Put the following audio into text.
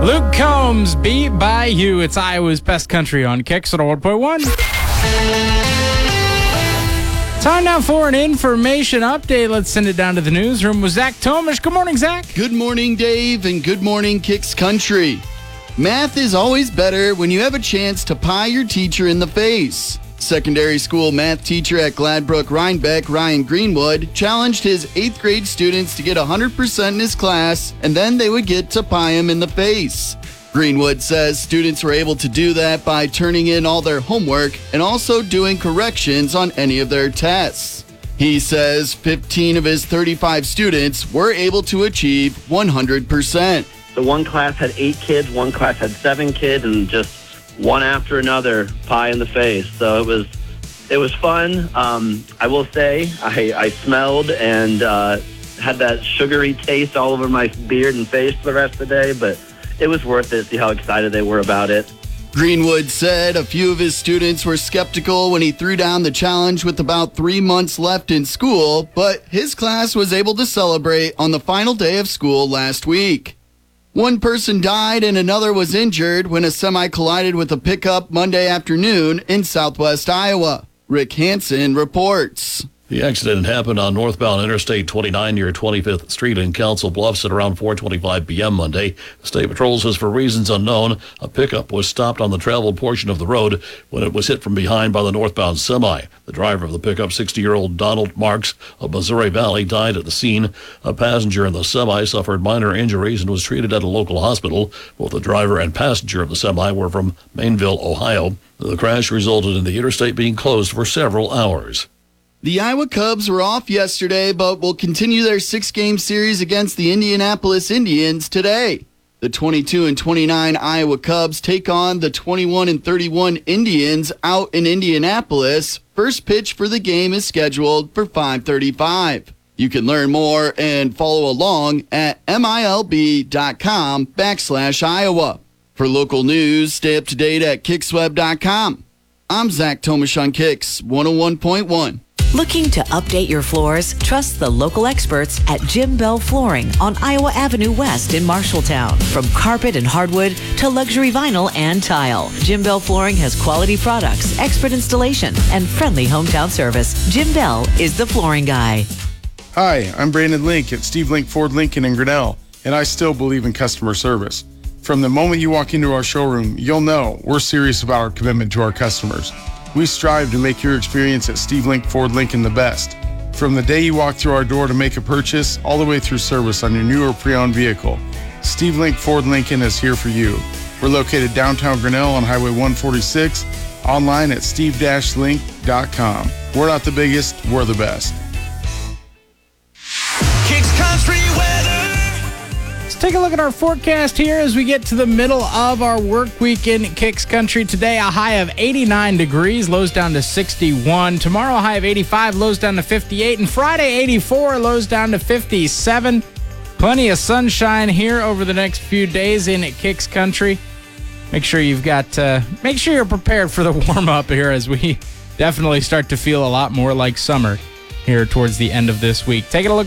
Luke Combs, Beat by You. It's Iowa's best country on Kicks at 101.1. Time now for an information update. Let's send it down to the newsroom with Zach Tomish. Good morning, Zach. Good morning, Dave, and good morning, Kicks Country. Math is always better when you have a chance to pie your teacher in the face. Secondary school math teacher at Gladbrook Rhinebeck, Ryan Greenwood, challenged his 8th grade students to get 100% in his class, and then they would get to pie him in the face. Greenwood says students were able to do that by turning in all their homework and also doing corrections on any of their tests. He says 15 of his 35 students were able to achieve 100%. So one class had 8 kids, one class had 7 kids, and just one after another, pie in the face. So it was fun. I will say I smelled and had that sugary taste all over my beard and face for the rest of the day, but it was worth it. See how excited they were about it. Greenwood said a few of his students were skeptical when he threw down the challenge with about 3 months left in school, but his class was able to celebrate on the final day of school last week. One person died and another was injured when a semi collided with a pickup Monday afternoon in southwest Iowa. Rick Hansen reports. The accident happened on northbound Interstate 29 near 25th Street in Council Bluffs at around 4:25 p.m. Monday. State Patrol says for reasons unknown, a pickup was stopped on the traveled portion of the road when it was hit from behind by the northbound semi. The driver of the pickup, 60-year-old Donald Marks of Missouri Valley, died at the scene. A passenger in the semi suffered minor injuries and was treated at a local hospital. Both the driver and passenger of the semi were from Mainville, Ohio. The crash resulted in the interstate being closed for several hours. The Iowa Cubs were off yesterday, but will continue their 6-game series against the Indianapolis Indians today. The 22-29 Iowa Cubs take on the 21-31 Indians out in Indianapolis. First pitch for the game is scheduled for 5:35. You can learn more and follow along at milb.com/Iowa. For local news, stay up to date at kicksweb.com. I'm Zach Tomish on Kicks 101.1. Looking to update your floors? Trust the local experts at Jim Bell Flooring on Iowa Avenue West in Marshalltown. From carpet and hardwood to luxury vinyl and tile, Jim Bell Flooring has quality products, expert installation, and friendly hometown service. Jim Bell is the flooring guy. Hi, I'm Brandon Link at Steve Link Ford Lincoln in Grinnell, and I still believe in customer service. From the moment you walk into our showroom, you'll know we're serious about our commitment to our customers. We strive to make your experience at Steve Link Ford Lincoln the best. From the day you walk through our door to make a purchase, all the way through service on your new or pre-owned vehicle, Steve Link Ford Lincoln is here for you. We're located downtown Grinnell on Highway 146, online at steve-link.com. We're not the biggest, we're the best. Kicks Country weather. Let's take a look at our forecast here as we get to the middle of our work week in Kicks Country. Today, a high of 89 degrees, lows down to 61. Tomorrow, a high of 85, lows down to 58. And Friday, 84, lows down to 57. Plenty of sunshine here over the next few days in Kicks Country. Make sure you're prepared for the warm up here as we definitely start to feel a lot more like summer here towards the end of this week. Take a look.